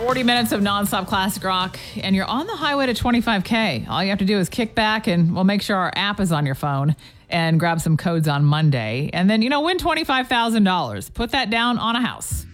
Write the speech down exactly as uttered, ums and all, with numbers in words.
forty minutes of nonstop classic rock, and you're on the highway to twenty-five K. All you have to do is kick back, and we'll make sure our app is on your phone and grab some codes on Monday. And then, you know, win twenty-five thousand dollars. Put that down on a house.